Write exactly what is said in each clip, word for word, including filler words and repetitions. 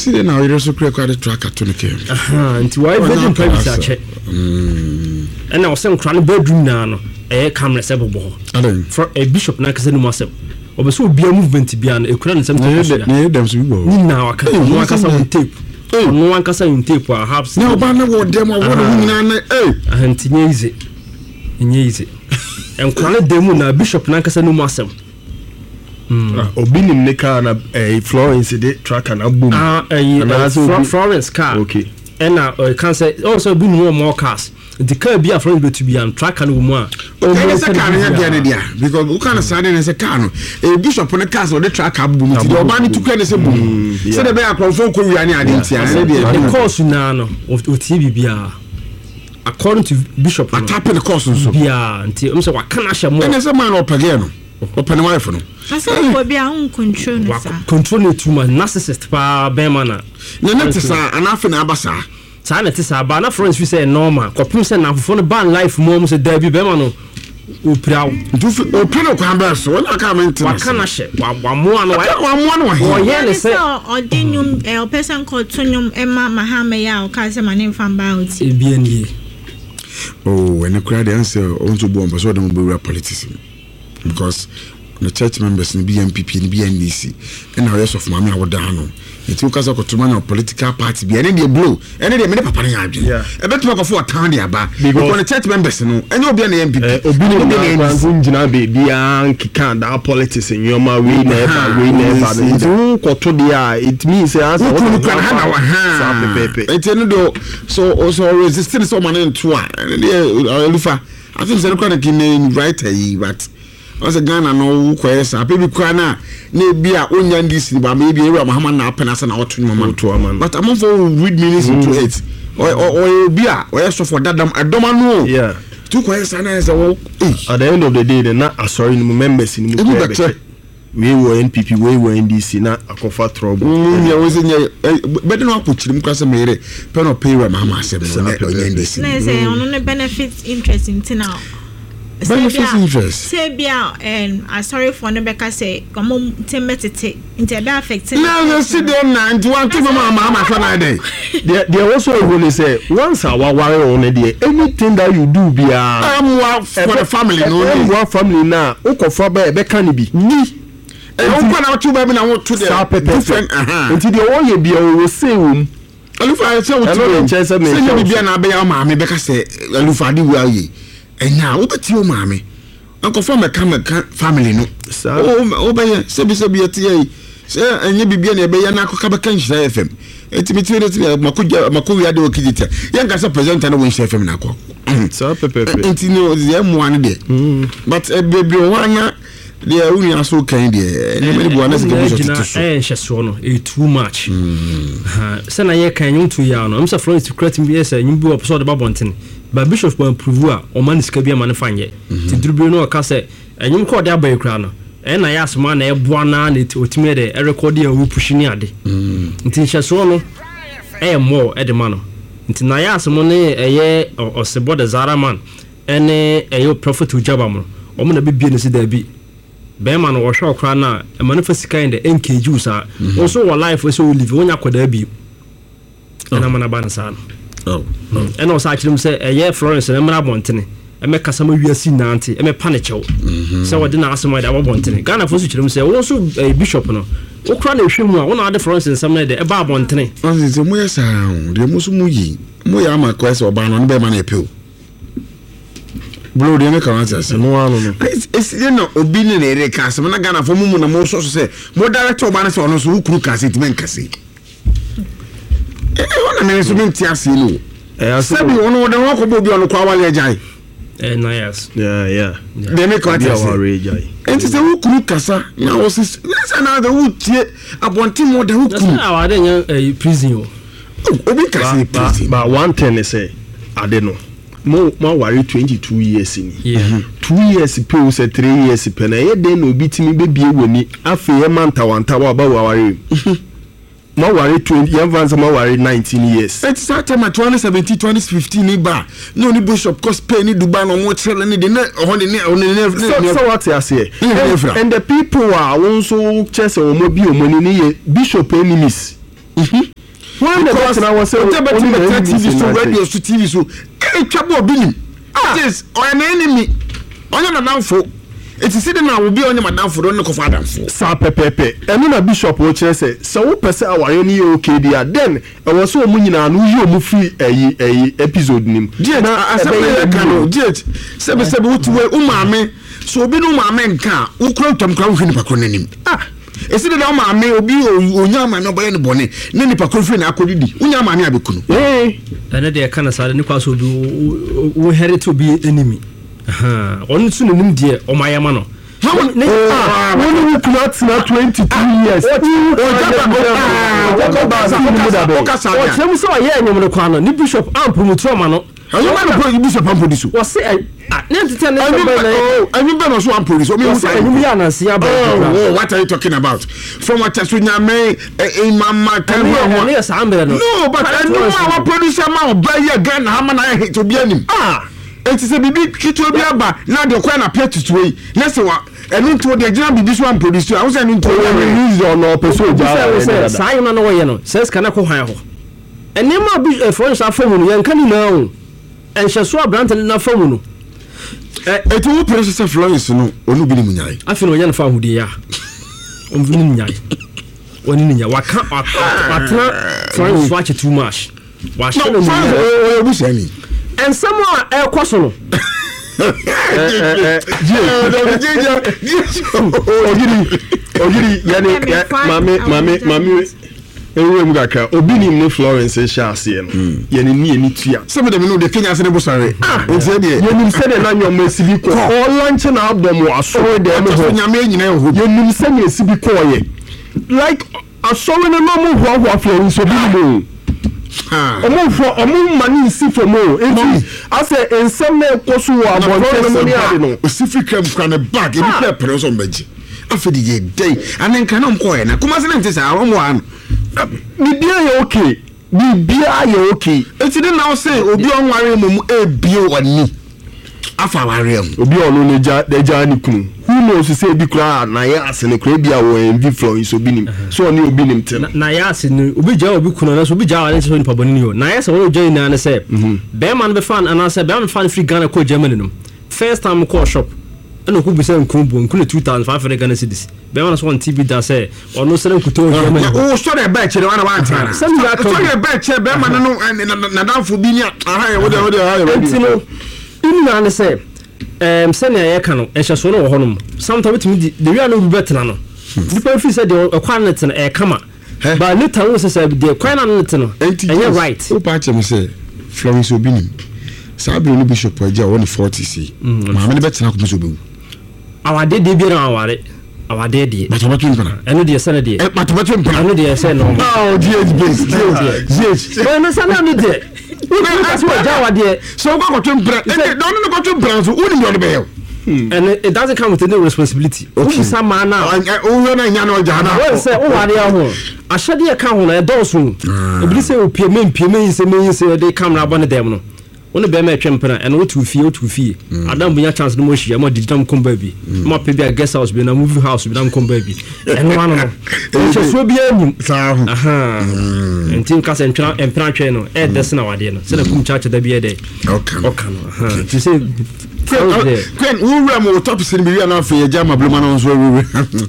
see the now you so create quite tracker to the game. Aha, and why bedroom private check. Mm. And I was saying crown bedroom now. Eh, camera sebo bo. For a bishop na kase no masem. Obeso bia movement bia na ekura nsem to. Na dem so bo. Ni na waka no akasa on tape. No akasa on tape perhaps. Na oba na wo dem wo no nyina na eh. Ahanti nye easy. Nye easy. En crown demu na bishop na kase no masem. Mm. Ah, obi nim ne car na eh, Florence de tracker na boom. Ah, eh, uh, Florence car. Okay. And now uh, can say also be no more cars. The car be a Florence to be an tracker no more. Okay, it's a car here there because we can say there's a car no. A bishop on the car so the tracker boom. The urban to can say boom. So the be a confirm ko wi ani identity. The course na no of T V bia. According to bishop no. Tap the course so. Bia nti am say wa kana hye mo. And say man up again no. Open wife no. Asa ko bia un control no sa. Control too much narcissist pa be man na. Na net sa anafe na abasa. Sa na tisa ba na friends we say normal. Kopim say na fofo no ban life mo mo say da bi be man no. Opiraw. Ntu opiraw ko amba so wona ka maintenance. Wa kana hye wa wa mo ano wa mo ano wa. Wo ye le say odinum e person ko tonum ema mahame ya o ka say manem fan ba oti. E bi anie. Oh, when the crowd answer on to bomb so don't be politics. Because the church members in B N P P and B N D C and the rest of Mammy are down. It took us to man of political party be any day blue, any day, many papa. Yeah, a better work for a town there, but because the church members know, and you'll be an M P P. Obinna be Bianchi can't our politics in your ma we never, we never. It means as a so also resistance someone in two. And I think the chronic in right, but. As a Ghana no kwesa baby kwana na bia onya ndisi ba maybe area Muhammad na penasa na otu mama to man but am for read minutes into it or or bia or so for that adoma no yeah to kwesa na say wo at the end of the day the na asori no members ni mu we were N P P we were N D C na akofa trouble mm ya we say better no apochiri mu kwasa mere pe no pay area Muhammad say no onya ndisi na say ono no benefits interest in now. Benefits interest. Say bia and I sorry for no beka say come temetete into be affecting. No, no, sit down now and want to mama mama for na day. There there also really say once our worry on there anything that you do bia am for the family no need one family now ukofa be beka ni bi ni e won kwa na two baby na won to there different aha until the one ye bia we say won alufa say we to say me bia na be ya mama beka say alufa di we aye. And now, what about you, mammy? Uncle from a family, no. Oh, obey, Sabi Sabi at the sir, and you be a bay and I could come a canch F M. It's between Makuya, Makuya do Kidita. Young as a present and a wish F M Nako. So, Pepe, and you know the M one day. But a baby one, they are only so kind, and one is going to too much. Send a year can you to Yan. I'm so afraid to create me as a new book of sort of Bonton. But Bishop will prove or man is Kabia manifanye. To do no case, and you call their bay crown. And I asked man a buana to made a recording who pushing yadi. Until Shasono, a more at the mano. Until I asked money a year or Sebo the Zara man, and a prophet to Jabamo, or man be business there be. Bearman or Shaw Crana, a manifest kind of N K Jews are also a life was so live when I could there be. And I'm an abansan. Oh, no. And also actually say a year Florence and Emma Montini. I make some of you see Nanti, and a panicho. So I didn't ask him why I want to. Ghana for them say also a bishop. No, what crowd of shame one other Florence and some lady about Montini. Oh, it's a more sound. The most muyi. Moyama quest or ban on Beman appeal. Bro, the make answers. No one. It's you know, obedient a cast. When I Ghana for Mumu and most say, more director banners on us who could cast it, men can see. I want to make you I said, you know, the walk will be on the Kawali Jai. And yes, yeah, yeah. They make what our rage. And it's a who could Cassa. Now, let's another wood yet. I want him more than who could. I didn't a prison. But one ten, they say, I don't know. More, more worry twenty-two years in. Yeah, two years, people say three years. Penny, then no beat me, baby, when me after a month, I want to about our. More worried twenty years, more worried nineteen years. It's that time at twenty seventeen, twenty fifteen, bar. No, the bishop cost penny Dubai no more selling the net on the net on the never. So what I say, and the people are also chess or mobile money bishop enemies. mhm when the person I was saying T V so radio so T V so e twabo obi nim yes on enemy onye na nanfo eti sidi na obi onye madanfo do ne ko fa danfo sa pepepe enu na bishop o kire se se wo pese aware ni okay dia then e wo so omu nyina no yi omu free eyi eyi episode nim na asebe kano jet sebe sebe wutuwe umame so obi no umame nka ukro ntomkra wo hini pakro nanim ah esidi na umame obi onyama no boye ne bone ne nipa kro free na akodidi unyama ne abekunu eh ene de kana sa ne kwa so obi wo heritage obi enemy aha onu su nim de o mayama no ne ah wonu ku na tsina twenty-two years o ka sa o temu so ye enyem no kwa no ni bishop ampromotu ama no ayo ma no bishop ampromotu o se ah ne tete ne so be na anyu be no so ampromotu o me say anyu ya na se aba oh what are you talking about from what you nyame imama kan ho ne sa ambe no no but anyu ma producer ma oba ye gan ha ma na hit obi anim ah enti se bibi kitu obi aba na de kwa na pia tutu yi na se wa enu nto de gina bibi so am producer I say enu nto we use on no person ja say na no we no says kana ko hwan ho eni ma bi for so afamu no yanka ni na o enhye so abrant na famu no eti wo producer Florence no onu bi ni munyai afi no nya na fa ahudi ya on bi ni munyai oni ni nya waka atna Florence watch too much wa shine no o bu shani and someone e kwaso no ogiri ogiri yani mame mame mame ewe mu gaka obi ni mu Florence sha ase no yani ni eni tua some dem no de Kenya se ne bosare nti de yani se de na nyom esibi ko o launch na album aso de me ho nyame nyina ho yani se ne esibi ko ye like aso no no mu ho ho Florence obi ni mu omo fo omo mani si fo mo enti ase ensem na ekoso wo abonte no ni ade no osifika mkra ne bag ebi pe preso mbaji afedi ye day anenka na mko ye na kuma se nte sa omo an bibia ye okay bibia ye okay enti de na o se obi onware mum ebie wani afa ware am obi onu ne ja de ja ni kunu who knows say bi kura na ya ase ne kura bia wo envy Florence obi nim so oni obi nim tem na ya ase ne obi ja obi kunu na so obi ja wale so ni paboni ni yo na ya se wo ja ina na se be man be fan ana se be man fan free Ghana ko Germany no first time ko shop eno ku bi se nkumbu nkunu two thousand five hundred Ghana cedis be man so on T V da se ono se nkuto Germany o so de ba chere wana wa ntana se mi ga ko so de ba chere be man no na danfo bi ni aha wo de wo de ha yo ina na se em sene ya ka no ehye so no wo honom sometimes with me the real no be better no people feel say the kwan net no e kama ba later wo say the kwan net no enye right o pa chem say Florence obinim sabi no bishop aja one forty c ma me ne better ko so bewu awade de bi na aware awade de but what you mpana eno de sene de but what you mpana eno de say no oh G H based G H no no sana no de so awade so go go mpra e no no go mpra so uni do be yo and it doesn't come with any responsibility okay some man now o na nya no ja na what say o ware aho ashade e ka ho na e doso ebili say o pie men pie men say men say dey camera abone dem no woni be ma twempena and what to fie what to fie adam bunya chance no mo hia mo digital kom ba bi mo pe bi guest house bi na movie house bi na kom ba bi and one no so so bi anyim aha entin ka se ntwa empra twa no e desna wade no se na kum church da bi e dey okay okay no aha to say When we were more top in the na for Jama Blue Man so we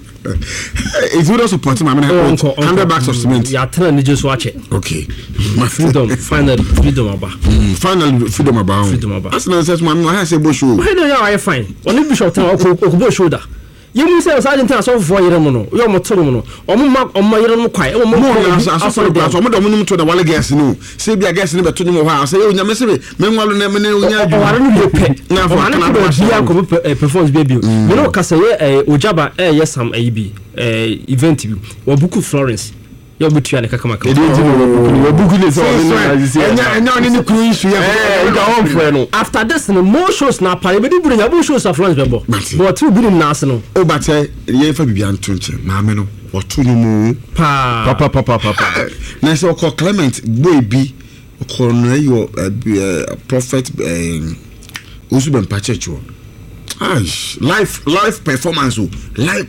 it's good support my one hundred bags of cement. Ya tell me just watch it. Okay. My freedom, final freedom about. Final freedom about. Freedom about. That's not says man I say bush. Why do you are fine? When you bishop town okubo shoulder. You say sergeant so for your mono. You mo toro mono. Omo ma omo yere mo kwai. Omo mo aso for the so mo do mo nim to the wale gas no. Say bia gas ni beto ni mo ha. Say o nyame se me menwalo na me ne onya adu. Ware no be pe. Na for na do bia ko performance baby. Me no ka say eh ojaba eh yes sam eh bi eh event bi. Wo buku Florence. Yo butu ya ne kaka maka. Wo buku le so enya enya oni ni kru isu ya. Eh ga on fre no. After this no more shows na pare be di buru ya bo shows of Florence bebo. But two buru na ase no. O ba che ye fa bibia nto nche. Ma me no. Otu no mu pa pa pa pa pa pa. Na so ko Clement boy bi ko no yo prophet eh Usu ben pa church wo. Live live performance live